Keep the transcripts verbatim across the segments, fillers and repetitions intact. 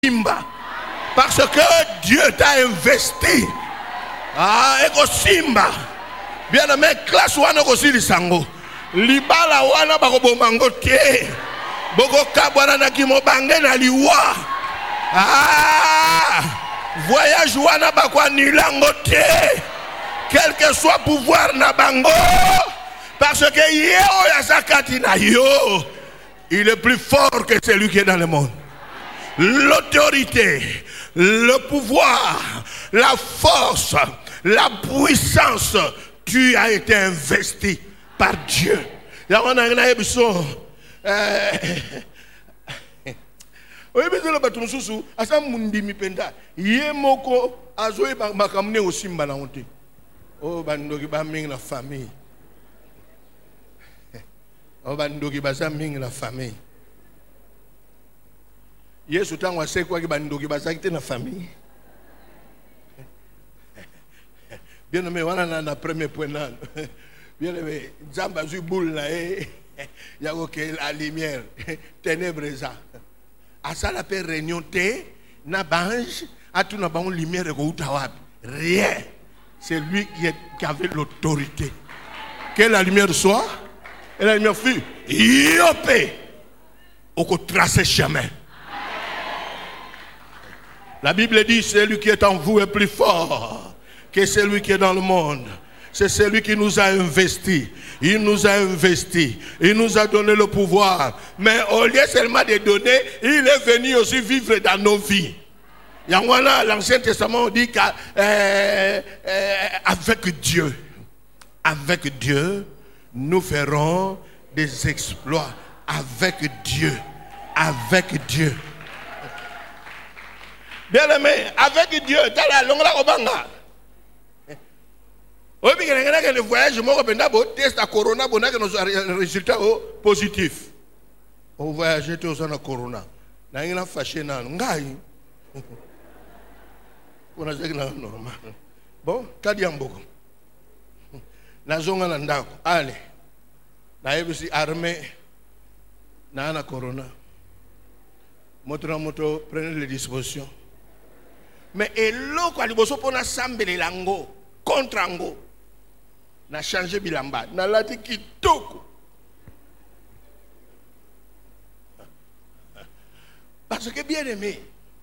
Simba. Parce que Dieu t'a investi. Ah, eko Simba. Bien aimé, classe wana ko sili sango. Libala wana bako bomango te. Boko kabwana na kimo bange na liwa. Ah, voyage wana bako nilango te. Quel que soit pouvoir na bango. Parce que yeo ya zakati na yo. Il est plus fort que celui qui est dans le monde. L'autorité, le pouvoir, la force, la puissance, tu as été investi par Dieu. On a une émission. Oui, mais le bateau sous à ça mundi mi penda. Yemoko azoe makamne aussi mbanante. Oh bandoki ba ming la famille. Oh bandoki ba sa ming la famille. Yesu tangu ase kwa kibandoki basaki na famille. Bien aimé, wana na na premier point là. Bien aimé, Zamba zu boule là eh. Ya OK la lumière, ténèbres ça. À ça la paix réunion té na bange, à tout na ba lumière ko utawapi. Rien. C'est lui qui, est, qui avait l'autorité. Que la lumière soit, et la lumière fut yopé. Au ko tracer chemin. La Bible dit, celui qui est en vous est plus fort que celui qui est dans le monde. C'est celui qui nous a investis. Il nous a investis. Il nous a donné le pouvoir. Mais au lieu seulement de donner, il est venu aussi vivre dans nos vies. L'Ancien Testament dit qu'avec euh, euh, Dieu, avec Dieu, nous ferons des exploits. Avec Dieu. Avec Dieu. Bien aimé, avec Dieu, t'as la longue la obanga. Oui, mais quand on le voyage, je me test à corona, on a nos résultats positifs. On voyage tous en corona. Na ina fâché na ngai. On a dit normal. Bon, kadi amboko. Na zonga na ndako. Allez. Na yebisi armée na na corona. Moto moto prenez les dispositions. Mais eloko aliboso pona sambele lango contre ango na changer bilamba na lati kitoko parce que bien aimé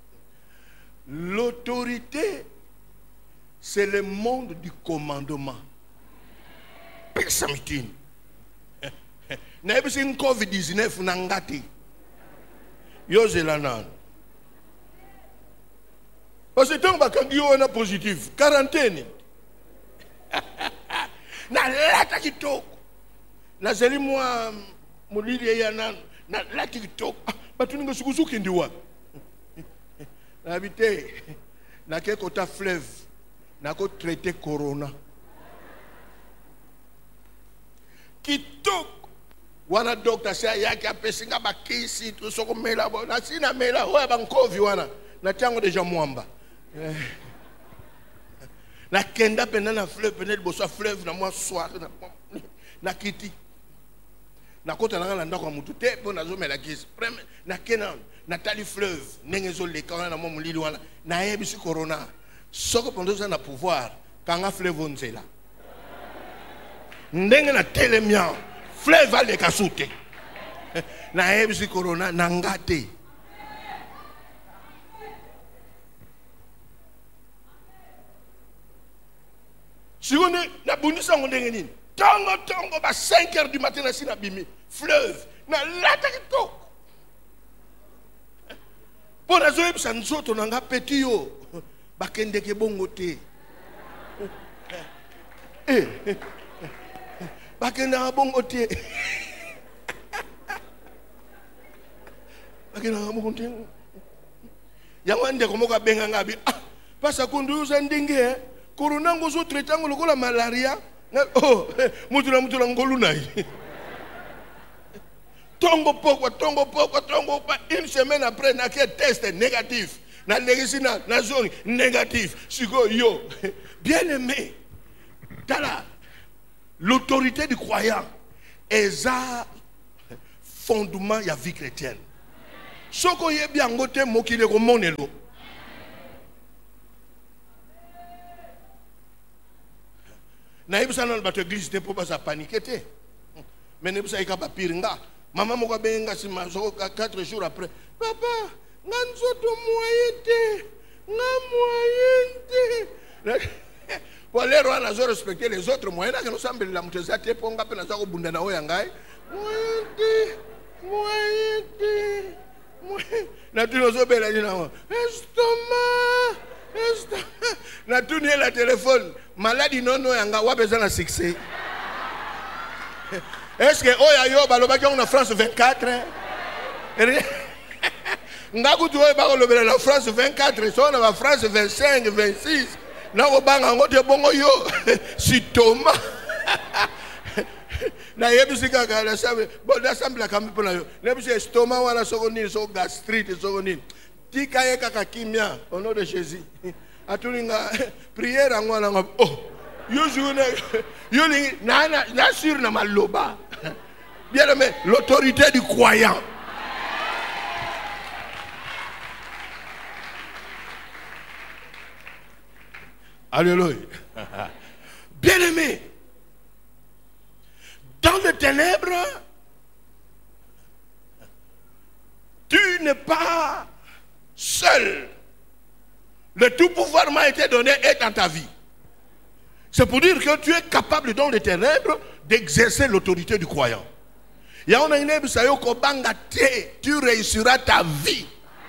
l'autorité c'est le monde du commandement personne na ebisi covid dix-neuf na ngati yo zelana. Parce que tant que on a positif, quarantaine. Na lata kitoko. Na zeli moi mulili ya na na lata kitoko. Batuninga sukuzuki ndiwa. Na habité na ke kota fleuve na ko traiter corona. Kitoko. Wana docteur sa yaki apesinga bakisi to soko mela bo na sina mela ho ba nkovi wana na tango deja mwamba. La kenda pendant la fleuve, pendant le bosso fleuve, na moi soir, na kiti. Na kota na landa kwa mutu te po na zo mela kisi. Na kena na tali fleuve, nengezo le kana na mo mulili wana. Na yebisi corona. Soko pondo za na pouvoir, kanga fleuve onzela. Ndenge na telemia, fleuve va le kasute. Na yebisi corona na ngate. Si on est na bonisa ngondenge nini tongo tongo ba cinq heures du matin na sina bimi fleuve na lata kitoko pour na zoe bisa nzoto na nga petit yo bakende ke bongo te eh bakende na bongo te bakende na bongo te ya wande ko moka benga ngabi ah pasa kundu za ndinge corona ngozo traitango lokola malaria oh mutula mutula ngolu nai tongo poko tongo poko tongo pa une semaine après na ke test négatif na négatif na zone négatif siko yo bien aimé tala l'autorité du croyant est un fondement ya vie chrétienne Soko yebi angote mokile ko monelo. Na ibisa non bato église te po ba sa paniquer te. Mais ne bisa ikaba piringa. Maman moko benga si ma soko quatre jours après. Papa, nganzo to moyete. Nga moyente. Pour les rois nazo respecter les autres moyens que nous sommes la muteza te ponga pe nazo bunda na oya ngai. Moyente. Moyente. Na tu nous obéis là. Estomac. Estomac. Na tu nie la téléphone. Maladie non non yanga wa besoin de succès. Est-ce que oya yo baloba ki on a France vingt-quatre? Ngaku tu oya ba ko la France vingt-quatre, so na France vingt-cinq, vingt-six. Na ko banga ngote bongo yo. Si Thomas. Na yebi kaka la sabe bon da semble la kambi pona yo nebi se estomac wana soko nini so gastrite soko nini tika ye kaka kimia au nom de Jésus atulinga prière ngwana ngop oh yo joune yo lingi na na sur na maloba bien aimé l'autorité du croyant. Alléluia. Bien aimé, dans les ténèbres, tu n'es pas seul. Le tout pouvoir m'a été donné et dans ta vie. C'est pour dire que tu es capable dans les ténèbres d'exercer l'autorité du croyant. Tu réussiras ta vie.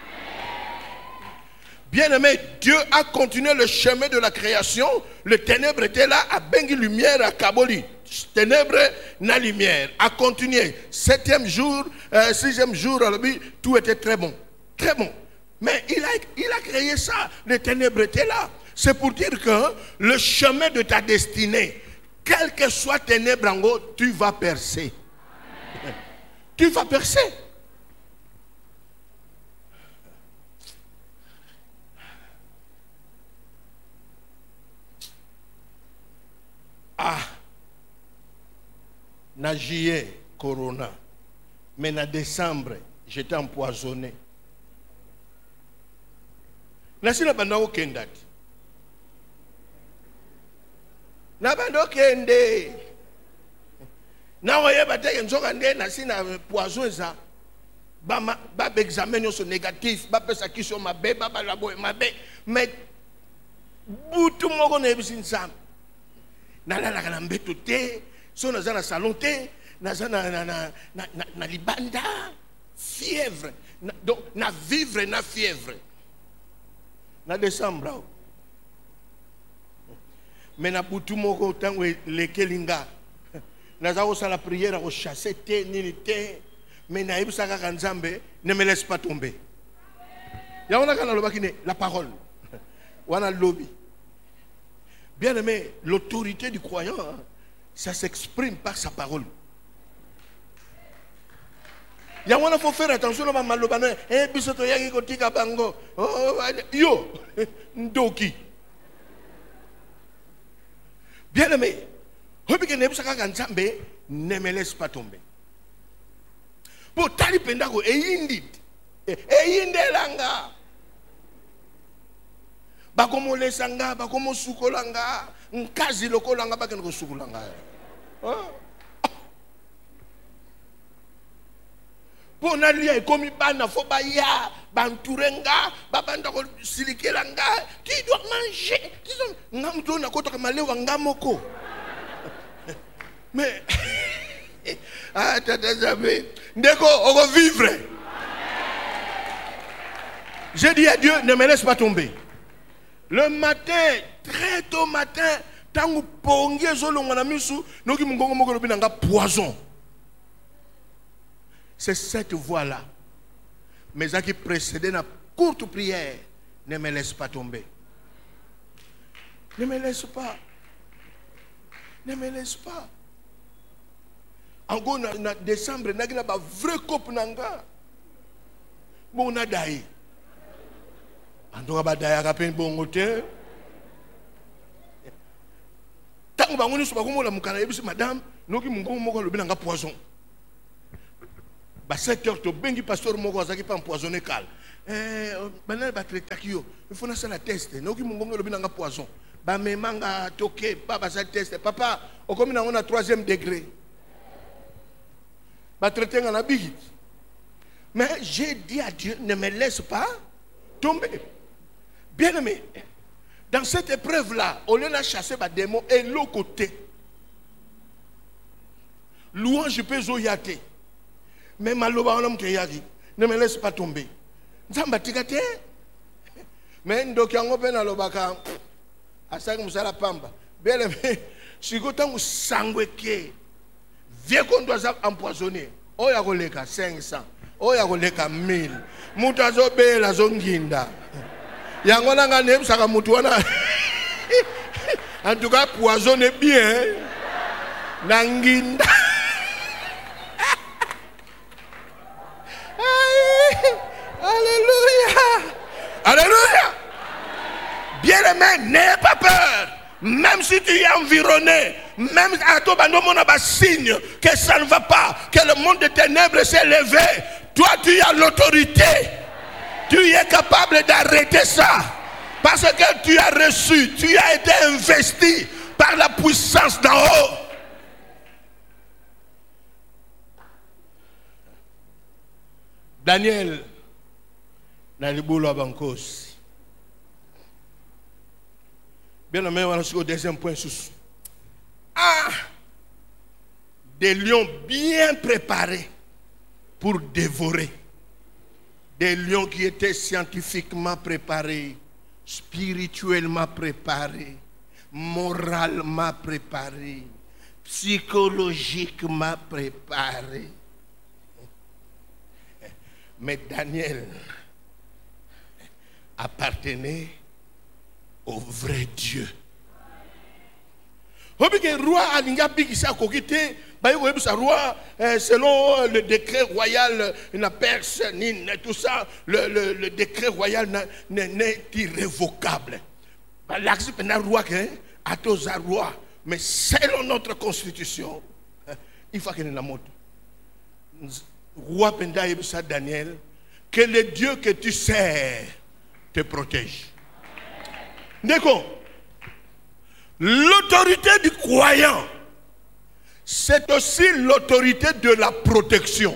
Bien-aimé, Dieu a continué le chemin de la création. Le ténèbre était là, à bengi lumière, à Kaboli. Ténèbres, na lumière, a continué. Septième jour, euh, sixième jour, tout était très bon. Très bon. Mais il a, il a créé ça. Les ténèbres étaient là. C'est pour dire que le chemin de ta destinée, quel que soit ténèbres en haut, tu vas percer. Tu vas percer. Ah, na juillet, corona, mais na décembre, j'étais empoisonné. Na si na banda okendati. Na banda okende. Na oye bateke nzoka nde na si na poison za. Ba ba examen yo so négatif, ba pesa ki so mabe, ba ba labo mabe, mais butu moko na ebisi nzambe. Nalala kana mbeto te, so naza na salon te, naza na na na na, na, na libanda, fièvre, na, donc na vivre na fièvre. Na décembre. Mais na butu moko tango lekelinga. Naza ko sala prière ko chasser te nini te, mais na ibisaka kanzambe ne me laisse pas tomber. Ya ona kana lobaki ne la parole. Wana lobby. Bien aimé, l'autorité du croyant, ça s'exprime par sa parole. Il y a faut faire attention à malobano. Eh, bisoto yaki kotika bango. Oh, yo, ndoki. Bien aimé, hobike nebusaka kanzambe ne me laisse pas tomber. Pour tali pendako e yindit. E yindelanga. Bakomo lesanga, bakomo sukolanga, nkazi lokolanga bakeno sukolanga. Pour nalia komi bana fo ba ya, banturenga, babanda ko silikelanga, qui doit manger. Qui sont ngamto na kota kamalewa ngamoko. Mais ah tata jamais. Ndeko on va vivre. J'ai dit à Dieu ne me laisse pas tomber. Le matin, très tôt matin, tangu pongie zolonga na misu, noki mungongo moko lobi nanga poison. C'est cette voie-là. Mais à qui précédait na courte prière, ne me laisse pas tomber. Ne me laisse pas. Ne me laisse pas. En gros, en décembre, na gina ba vrai couple nanga. Bon na dai. Andora badaya kapen bongo te. Tango bangoni so bakomo la mukana yebisi madame, noki mungongo moko lobi nanga poison. Bah sept heures to bengi pasteur moko azaki pas empoisonné cal. Eh banal ba traiter kio. Il faut na ça la test. Noki mungongo lobi nga poison. Ba memanga toke pas ba ça test. Papa, o comme na on a troisième degré. Ba traiter nga na bigi. Mais j'ai dit à Dieu, ne me laisse pas tomber. Bien aimé, dans cette épreuve-là, au lieu de chasser les démons et l'autre côté, louange peut zoyater. Mais maloba on ne me laisse pas tomber. Mais donc yango pena lobaka asaka musala pamba. Bien aimé, si vous avez sangweke, vieux qu'on doit empoisonner. Oh ya koleka cinq cents. Oh ya koleka mille. Mutu azobela zonginda. Yango nanga nem saka mutu wana. En tout cas poisonner bien. Nanginda. Alléluia. Alléluia. Bien-aimé, n'aie pas peur. Même si tu es environné, même à toi, on a un signe que ça ne va pas, que le monde des ténèbres s'est levé. Toi, tu as l'autorité. Tu es capable d'arrêter ça. Parce que tu as reçu, tu as été investi par la puissance d'en haut. Daniel, dans le boulot à Bankos. Bien aimé, on va au deuxième point. Ah, des lions bien préparés pour dévorer. Des lions qui étaient scientifiquement préparés, spirituellement préparés, moralement préparés, psychologiquement préparés. Mais Daniel appartenait au vrai Dieu. Selon le décret royal, la Perse, tout ça, le, le, le décret royal n'est irrévocable. Mais selon notre constitution, il faut qu'il y ait la mode. Roi Penda Ebsa Daniel, que le Dieu que tu sers te protège. D'accord. L'autorité du croyant, c'est aussi l'autorité de la protection.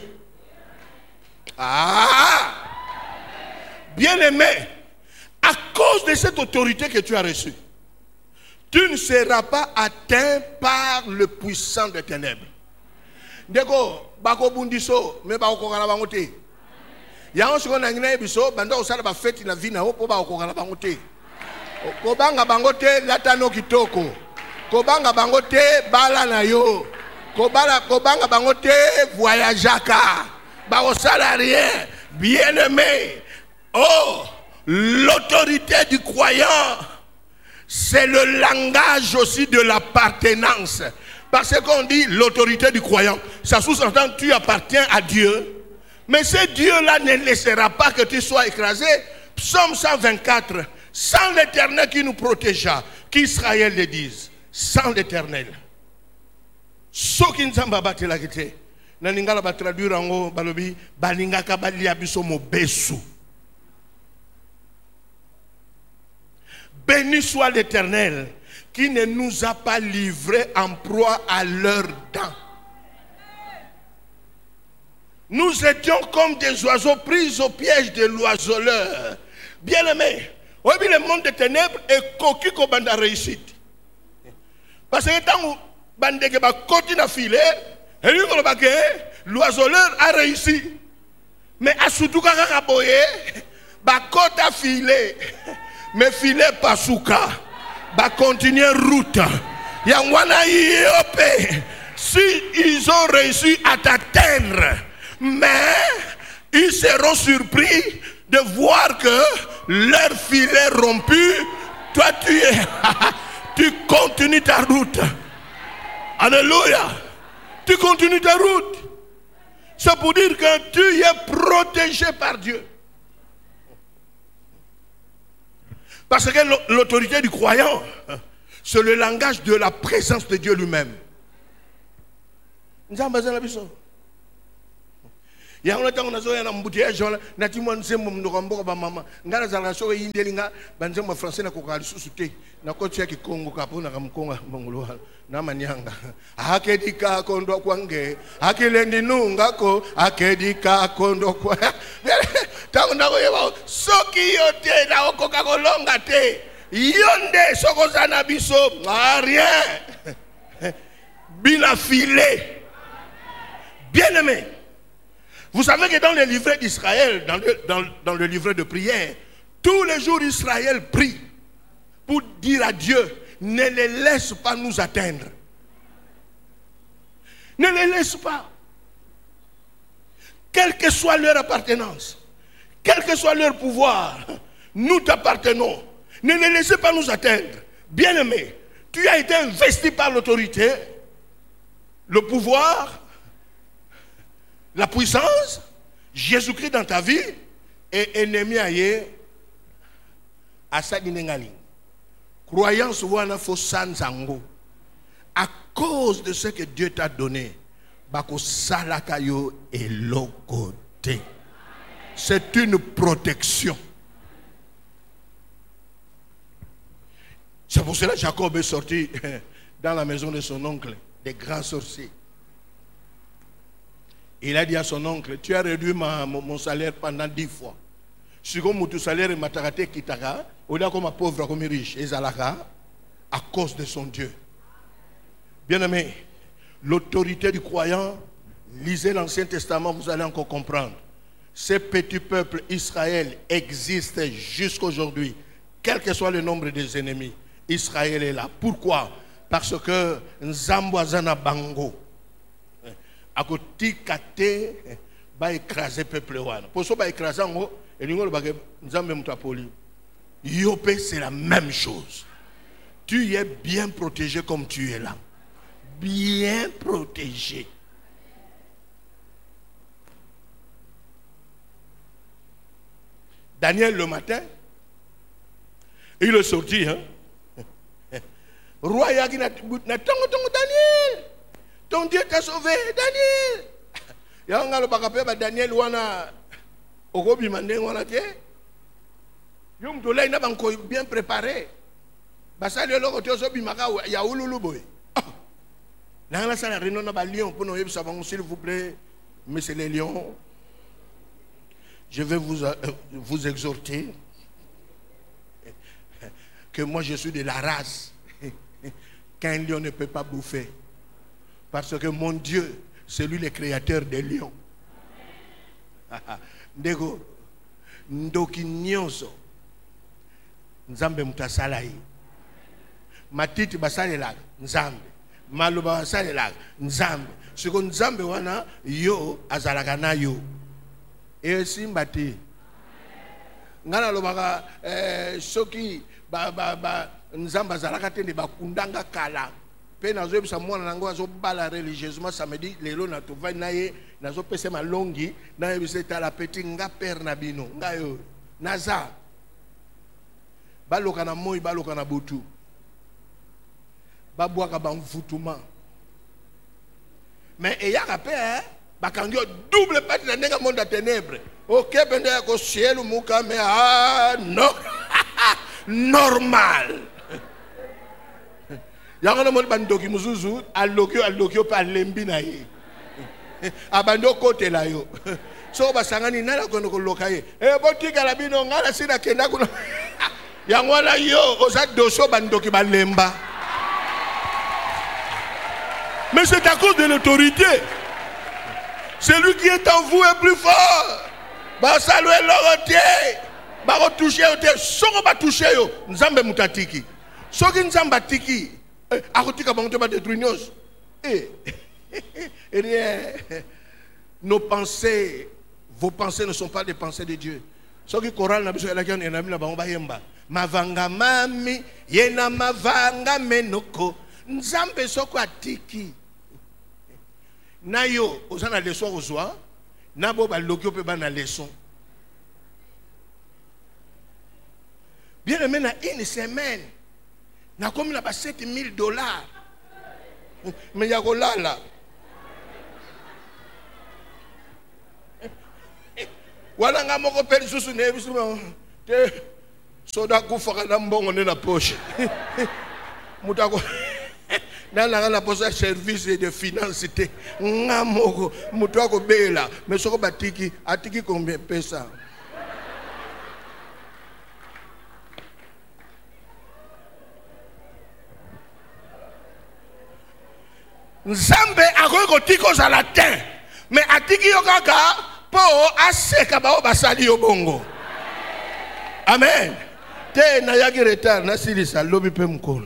Ah! Bien aimé, à cause de cette autorité que tu as reçue, tu ne seras pas atteint par le puissant des ténèbres. D'accord. Bako bundiso me ba okokala bango te yango siko na ngina biso banda osala ba fete na vina opo ba okokala bango te ko banga bango te latano kitoko ko banga bango te bala na yo ko bala ko banga bango te voyageaka ba osala rien. Bien aimé, oh, l'autorité du croyant, c'est le langage aussi de l'appartenance. Parce qu'on dit l'autorité du croyant, ça sous-entend que tu appartiens à Dieu. Mais ce Dieu-là ne laissera pas que tu sois écrasé. Psaume cent vingt-quatre, sans l'Éternel qui nous protégea, qu'Israël le dise, sans l'Éternel. Ce qui nous a battu la guette, Naningala va traduire en haut, Balobi, Balingaka Baliabiso Mobesu. Béni soit l'Éternel, qui ne nous a pas livrés en proie à leurs dents. Nous étions comme des oiseaux pris au piège de l'oiseleur. Bien aimé, le monde des ténèbres est coquille comme bande réussite. Parce que tant que bande côté na filet, l'oiseleur a réussi. Mais à Soutouka Kakaboye, ba côte a filé, mais filet pas souka. Va continuer route. Yangwana Yopé. Si ils ont réussi à t'atteindre, mais ils seront surpris de voir que leur filet rompu, toi tu es, tu continues ta route. Alléluia. Tu continues ta route. C'est pour dire que tu es protégé par Dieu. Parce que l'autorité du croyant, c'est le langage de la présence de Dieu lui-même. Il y a un temps on a zoé un embouteillage, na ti mo nsembo mndokambo ba mama. Ngala za so yindelinga banzembo français na kokali susute. Na ko tia ki Congo kapo na kamkonga mongolo na manyanga. Akedika kondo kwange, akilendi nunga ko akedika kondo kwa. Tango na ko yeba soki yote na okoka kolonga te. Yonde sokozana biso, ah, rien. Bila filé. Bien-aimé. Vous savez que dans le livret d'Israël, dans le, dans, dans le livret de prière, tous les jours Israël prie pour dire à Dieu, ne les laisse pas nous atteindre. Ne les laisse pas. Quelle que soit leur appartenance, quel que soit leur pouvoir, nous t'appartenons. Ne les laissez pas nous atteindre. Bien-aimé, tu as été investi par l'autorité, le pouvoir, la puissance, Jésus-Christ dans ta vie, et ennemi aye asadinengali. Croyance wana fosan zango. À cause de ce que Dieu t'a donné, bako salakayo et lokote. C'est une protection. C'est pour cela que Jacob est sorti dans la maison de son oncle, des grands sorciers. Il a dit à son oncle, tu as réduit ma, mon, mon salaire pendant dix fois. Si comme ton salaire est mataraté kitaka, on a comme pauvre comme riche, et zalaka, à cause de son Dieu. Bien-aimé, l'autorité du croyant, lisez l'Ancien Testament, vous allez encore comprendre. Ce petit peuple Israël existe jusqu'aujourd'hui, quel que soit le nombre des ennemis. Israël est là. Pourquoi? Parce que Nzambo azana bango. A côté kate ba écraser peuple wana. Pour ça ba écraser ngo et lingo ba Nzambe mutapoli. Yopé c'est la même chose. Tu es bien protégé comme tu es là. Bien protégé. Daniel le matin, il est sorti, hein. Roi Yagi n'a tongo tongo Daniel. Ton Dieu t'a sauvé, Daniel. Yanga le bakape ba Daniel wana okobi mande wana te. Yom dolay na banko bien préparé. Basali loko te so bimaka ya ululu boy. Là la sala réunion na ba lion pour nous yebisa bango s'il vous plaît, monsieur les lions. Je vais vous euh, vous exhorter que moi je suis de la race qu'un lion ne peut pas bouffer. Parce que mon Dieu, c'est lui le créateur des lions. Ndego, ndoki nyonso, nzambe mutasalai. Matiti basale lag, nzambe. Maluba basale lag, nzambe. Siko nzambe wana, yo azalaga na yo. E simbati. Ngana lobaka, eh, soki, ba, ba, ba, nzamba azalaga tende bakundanga kala. Nazo bisa mwana nango azo bala religieusement samedi lelo na to vai naye nazo pese malongi na bisa ta la petit nga père na bino nga yo naza baloka na moi baloka na butu babwaka ba mvutuma mais eyaka pe bakangi double partie na ndenga monde à ténèbres OK pende ko cielo muka mais ah non normal. Yangana mon bandoki muzuzu alokyo alokyo pa lembi na ye abando kote la yo so basangani nala kono ko lokaye e botika la bino ngala sina kenda kuno yangwana yo oza doso bandoki balemba. Mais c'est à cause de l'autorité. Celui qui est en vous est plus fort. Ba saluer l'autorité ba retoucher au te soko ba toucher yo nzambe mutatiki soki nzamba tiki akotika bango te ba détruire nyos eh rien. Nos pensées, vos pensées ne sont pas des pensées de Dieu. Soki choral na biso la kion na bina bango ba yemba mavanga mami yena mavanga menoko nzambe soko atiki na yo ozana leçon ozwa na bo ba lokyo pe ba na leçon. Bien aimé, na une semaine na comme na ba sept mille dollars mais ya kolala Walanga moko peli susu ne bisuma. Te soda kufa na mbongo ne na poche. Mutako na na na posa service de finance te. Ngamoko mutako bela. Mais soko batiki atiki combien pesa? Nzambe akoki kotiko za latin mais atiki yo kaka po aseka bao basali yo bongo. Amen. Te na yaki retard na silisa lobi pe mkolo.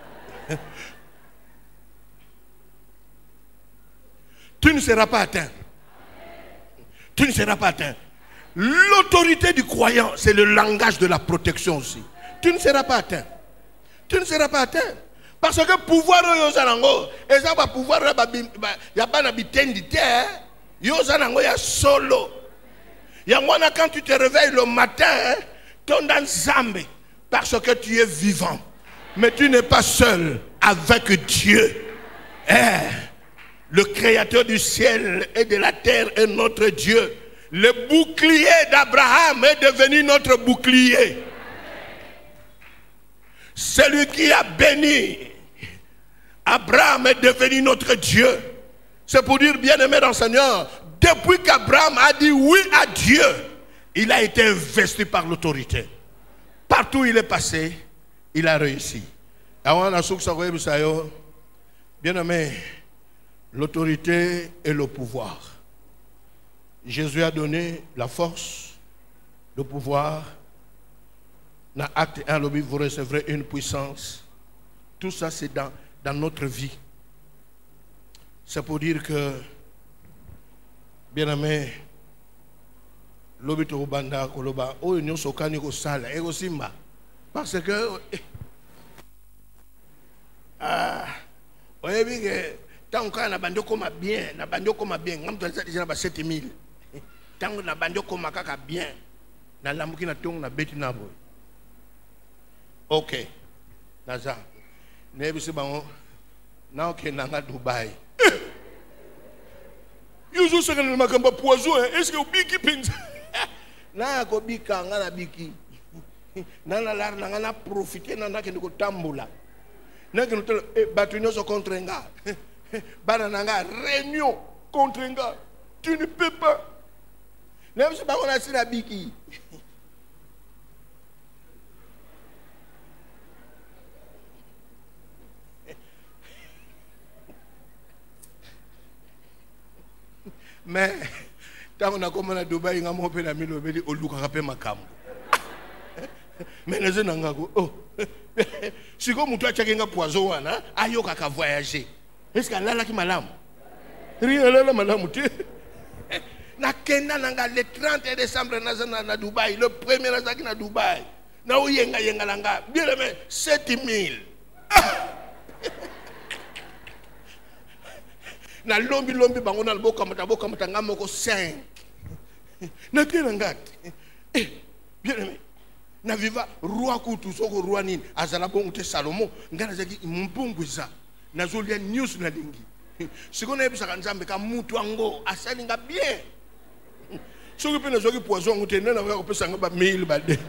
Tu ne seras pas atteint. Tu ne seras pas atteint. L'autorité du croyant, c'est le langage de la protection aussi. Tu ne seras pas atteint. Tu ne seras pas atteint. Parce que pouvoir yo zanango, et ça va pouvoir ya pas n'habitendi terre, yo zanango ya solo. Ya mwana quand tu te réveilles le matin, ton dans Zambé, parce que tu es vivant. Mais tu n'es pas seul avec Dieu. Eh, le créateur du ciel et de la terre est notre Dieu. Le bouclier d'Abraham est devenu notre bouclier. Celui qui a béni Abraham est devenu notre Dieu. C'est pour dire, bien-aimé dans le Seigneur, depuis qu'Abraham a dit oui à Dieu, il a été investi par l'autorité. Partout où il est passé, il a réussi. Bien-aimé, l'autorité et le pouvoir. Jésus a donné la force, le pouvoir. Dans Acte un, vous recevrez une puissance. Tout ça, c'est dans, dans notre vie. C'est pour dire que, bien aimé, lobi to banda koloba o nyo sokani ko sala e ko simba parce que ah oye bi que tant kana bando koma bien na bando koma bien ngam to déjà ba sept mille tant na bando koma kaka bien na lamuki na tong na beti na boy. Ok. Naza. Nebi si bango. Na ok nanga Dubai. Yuzu saka na makamba poison hein. Est-ce que biki penza? Na ko bika ngana biki. Na na lar na ngana profiter na na ke ko tambola. Na ke no batu nyoso contre nga. Bana nanga réunion contre nga. Tu ne peux pas. Nebi si bango na sina biki. Mais tant qu'on a commencé à Dubaï, on a monté la mille obédi au Luka rapé ma cam. Mais les gens n'ont oh, si comme toi tu as un poison, hein, ayo kaka voyager. Est-ce qu'elle a là qui malam? Rien là là malam tu. Na Kenya nanga le trente décembre na na Dubaï, le premier na zaki na Dubaï. Na uyenga yenga langa, bien aimé sept mille. Na lombi lombi bango na boka mata boka mata ngamoko cinq na kila ngati eh bien aimé na viva roi kutu soko roi nini azala bongo te Salomo ngana zaki mpungwiza na zolia news na lingi sikona ebisa kanzambe ka mutu ango asalinga bien soki pe na zoki poison ngute nena ba kopesa ngaba mille ba de.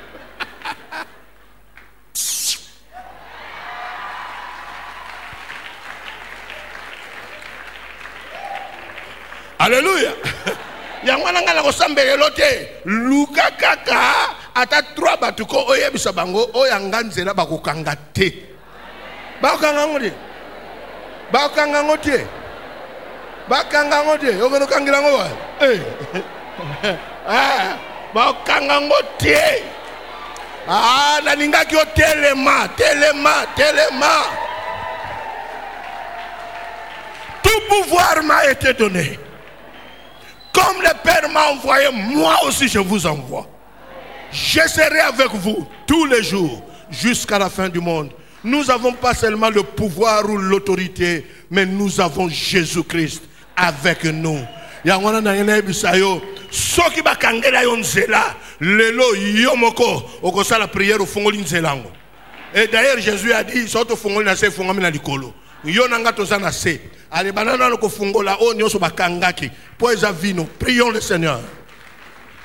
Alléluia. Yangwana ngala ko sambelelo te. Luka kaka ata trois batuko oyebisa bango oyanganzela bakokanga te. Bakanga ngodi. Bakanga ngoti. Bakanga ngoti. Okono kangira ngowa. Eh. Ah, bakanga ngoti. Ah, na ningaki o telema, telema, telema. Tout pouvoir m'a été donné. Comme le Père m'a envoyé, moi aussi je vous envoie. Je serai avec vous tous les jours jusqu'à la fin du monde. Nous n'avons pas seulement le pouvoir ou l'autorité, mais nous avons Jésus-Christ avec nous. Yangwana na yene bisayo soki bakangela yo nzela lelo yomoko okosa la prière au fongoli nzelango. Et d'ailleurs Jésus a dit soto fongoli na se fongami na likolo. Yo nanga tozana se. Allez banana ko fongola o nyoso bakangaki. Po eza vino. Prions le Seigneur.